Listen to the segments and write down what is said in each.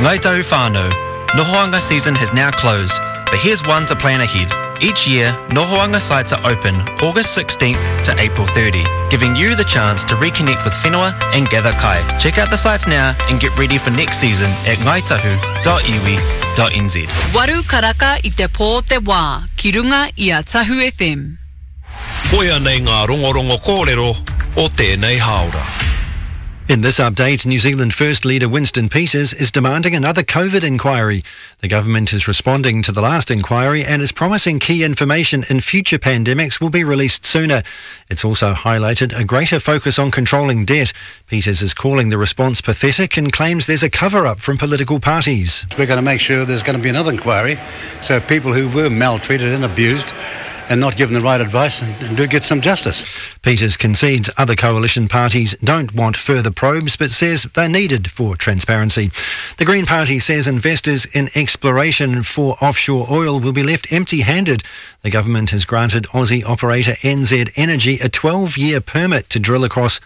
Ngai tahu whānau, Nohoanga season has now closed, but here's one to plan ahead. Each year, Nohoanga sites are open August 16th to April 30, giving you the chance to reconnect with whenua and gather kai. Check out the sites now and get ready for next season at ngaitahu.iwi.nz. Waru karaka I te pō te wā, ki runga I a Tahu FM. Koia nei ngā rongorongo kōrero o tēnei haora. In this update, New Zealand First Leader Winston Peters is demanding another COVID inquiry. The government is responding to the last inquiry and is promising key information in future pandemics will be released sooner. It's also highlighted a greater focus on controlling debt. Peters is calling the response pathetic and claims there's a cover-up from political parties. We're going to make sure there's going to be another inquiry so people who were maltreated and abused and not given the right advice and do get some justice. Peters concedes other coalition parties don't want further probes but says they're needed for transparency. The Green Party says investors in exploration for offshore oil will be left empty-handed. The government has granted Aussie operator NZ Energy a 12-year permit to drill across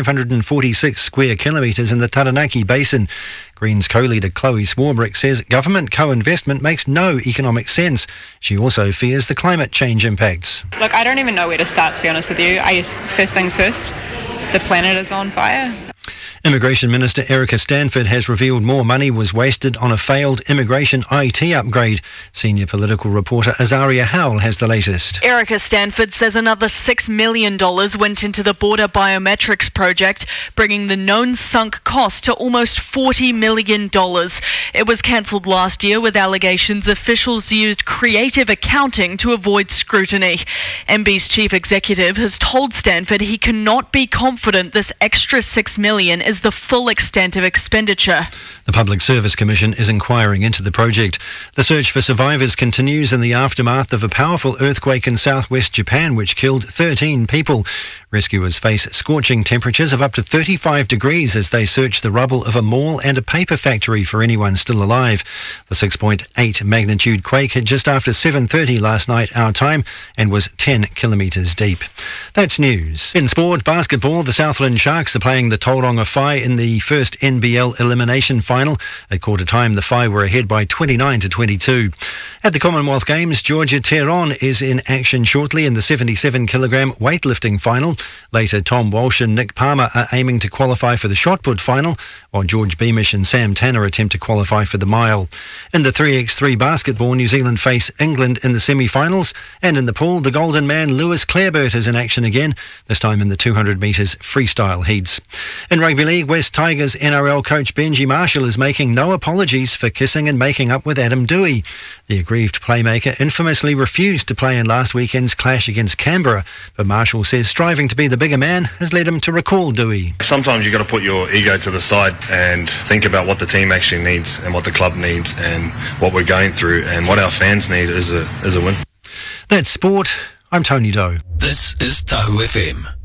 546 square kilometres in the Taranaki Basin. Greens co-leader Chloe Swarbrick says government co-investment makes no economic sense. She also fears the climate change impacts. Look, I don't even know where to start, to be honest with you. I guess first things first, the planet is on fire. Immigration Minister Erica Stanford has revealed more money was wasted on a failed immigration IT upgrade. Senior political reporter Azaria Howell has the latest. Erica Stanford says another $6 million went into the border biometrics project, bringing the known sunk cost to almost $40 million. It was cancelled last year with allegations officials used creative accounting to avoid scrutiny. MB's chief executive has told Stanford he cannot be confident this extra $6 million is the full extent of expenditure. The Public Service Commission is inquiring into the project. The search for survivors continues in the aftermath of a powerful earthquake in southwest Japan which killed 13 people. Rescuers face scorching temperatures of up to 35 degrees as they search the rubble of a mall and a paper factory for anyone still alive. The 6.8 magnitude quake hit just after 7:30 last night our time and was 10 kilometres deep. That's news. In sport, basketball, the Southland Sharks are playing the Tauranga Whai in the first NBL elimination final. At quarter time, the Whai were ahead by 29-22. At the Commonwealth Games, Georgia Teron is in action shortly in the 77-kilogram weightlifting final. Later, Tom Walsh and Nick Palmer are aiming to qualify for the shot put final, while George Beamish and Sam Tanner attempt to qualify for the mile. In the 3x3 basketball, New Zealand face England in the semi-finals, and in the pool, the Golden Man Lewis Clareburt is in action again, this time in the 200 metres freestyle heats. In rugby league, West Tigers NRL coach Benji Marshall is making no apologies for kissing and making up with Adam Dewey. The aggrieved playmaker infamously refused to play in last weekend's clash against Canberra, but Marshall says striving to be the bigger man has led him to recall Dewey. Sometimes you've got to put your ego to the side and think about what the team actually needs and what the club needs and what we're going through and what our fans need is a win. That's sport. I'm Tony Doe. This is Tahu FM.